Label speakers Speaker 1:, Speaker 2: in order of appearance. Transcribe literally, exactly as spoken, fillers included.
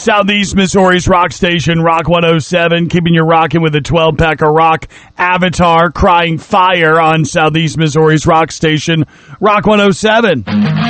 Speaker 1: Southeast Missouri's rock station, Rock one oh seven, keeping you rocking with a twelve-pack of rock. Avatar, Crying Fire on Southeast Missouri's rock station, Rock one oh seven.